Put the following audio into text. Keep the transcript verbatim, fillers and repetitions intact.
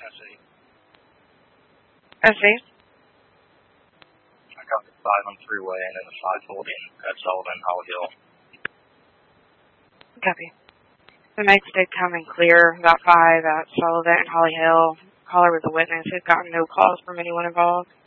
see. I see. I got the five on Freeway and then the five holding at Sullivan, Holly Hill. Copy. The nights did come in clear, about five at Sullivan and Holly Hill. Caller was a witness who's gotten no calls from anyone involved.